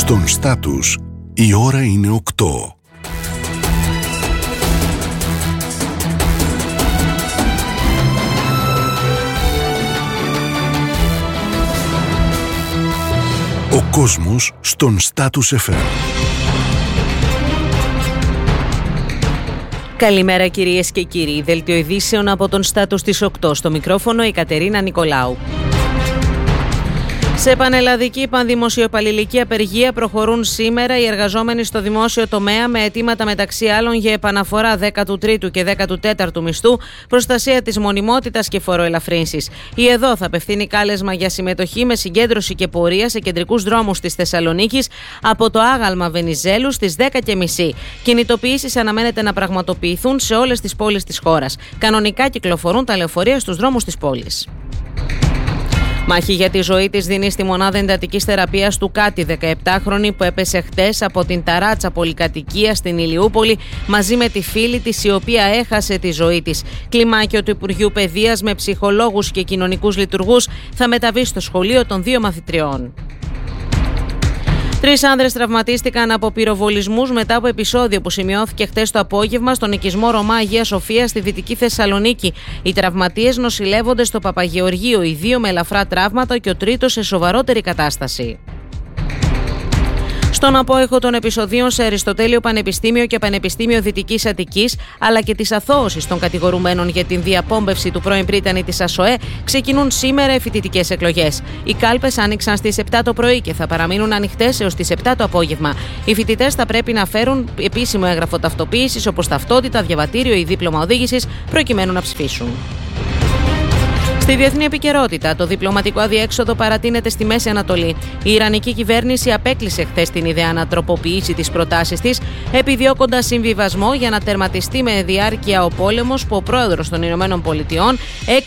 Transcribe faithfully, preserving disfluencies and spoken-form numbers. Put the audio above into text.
Στον Στάτους η ώρα είναι οκτώ. Ο κόσμος στον Στάτους εφ εμ. Καλημέρα κυρίες και κύριοι. Δελτίο ειδήσεων από τον Στάτους της οκτώ. Στο μικρόφωνο η Κατερίνα Νικολάου. Σε πανελλαδική πανδημοσιοπαλληλική απεργία προχωρούν σήμερα οι εργαζόμενοι στο δημόσιο τομέα με αιτήματα μεταξύ άλλων για επαναφορά δέκατου τρίτου και δέκατου τέταρτου μισθού, προστασία της μονιμότητας και φοροελαφρύνσεις. Η ΕΔΟ θα απευθύνει κάλεσμα για συμμετοχή με συγκέντρωση και πορεία σε κεντρικούς δρόμους της Θεσσαλονίκης από το άγαλμα Βενιζέλου στις δέκα και μισή. Κινητοποιήσεις αναμένεται να πραγματοποιηθούν σε όλες τις πόλεις της χώρας. Κανονικά κυκλοφορούν τα λεωφορεία στους δρόμους της πόλης. Μάχη για τη ζωή της δίνει στη μονάδα εντατικής θεραπείας του Κάτι, δεκαεπτάχρονη που έπεσε χτες από την ταράτσα πολυκατοικία στην Ηλιούπολη μαζί με τη φίλη της η οποία έχασε τη ζωή της. Κλιμάκιο του Υπουργείου Παιδείας με ψυχολόγους και κοινωνικούς λειτουργούς θα μεταβεί στο σχολείο των δύο μαθητριών. Τρεις άνδρες τραυματίστηκαν από πυροβολισμούς μετά από επεισόδιο που σημειώθηκε χτες το απόγευμα στον οικισμό Ρωμά Αγία Σοφία στη Δυτική Θεσσαλονίκη. Οι τραυματίες νοσηλεύονται στο Παπαγεωργείο, οι δύο με ελαφρά τραύματα και ο τρίτος σε σοβαρότερη κατάσταση. Στον απόϊχο των επεισοδίων σε Αριστοτέλειο Πανεπιστήμιο και Πανεπιστήμιο Δυτικής Αττικής, αλλά και της αθώωσης των κατηγορουμένων για την διαπόμπευση του πρώην πρίτανη της ΑΣΟΕ, ξεκινούν σήμερα οι φοιτητικές εκλογές. Οι κάλπες άνοιξαν στις επτά το πρωί και θα παραμείνουν ανοιχτές έως τις επτά το απόγευμα. Οι φοιτητές θα πρέπει να φέρουν επίσημο έγγραφο ταυτοποίησης όπως ταυτότητα, διαβατήριο ή δίπλωμα οδήγησης προκειμένου να ψηφίσουν. Στη διεθνή επικαιρότητα, το διπλωματικό αδιέξοδο παρατείνεται στη Μέση Ανατολή. Η Ιρανική κυβέρνηση απέκλεισε χθες την ιδέα να τροποποιήσει τις προτάσεις της, επιδιώκοντας συμβιβασμό για να τερματιστεί με διάρκεια ο πόλεμος που ο πρόεδρος των ΗΠΑ